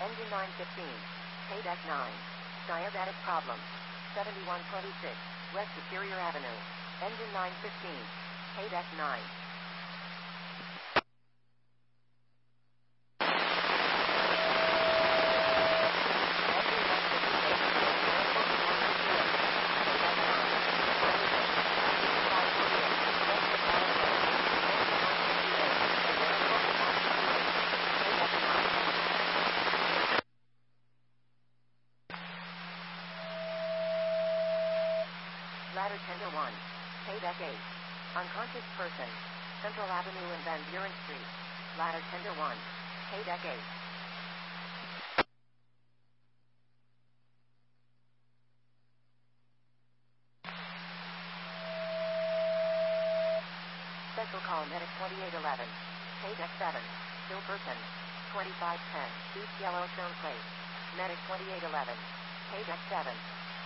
Engine 915. Paydeck 9. Diabetic problem. 7126. West Superior Avenue. Engine 915. Paydeck 9. Ladder Tender 1. Paydeck 8. Unconscious person. Central Avenue and Van Buren Street. Ladder Tender 1. Paydeck 8. Special call Medic 2811. Paydeck 7. Still person. 2510. East Yellowstone Place. Medic 2811. Paydeck 7.